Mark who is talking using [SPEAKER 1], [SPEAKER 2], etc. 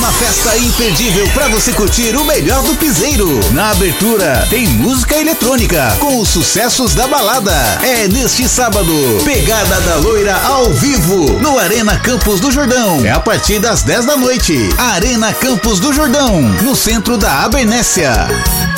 [SPEAKER 1] Uma festa imperdível para você curtir o melhor do piseiro. Na abertura tem música eletrônica com os sucessos da balada. É neste sábado, Pegada da Loira ao vivo no Arena Campos do Jordão. É a partir das 10 da noite. Arena Campos do Jordão, no centro da Abernésia.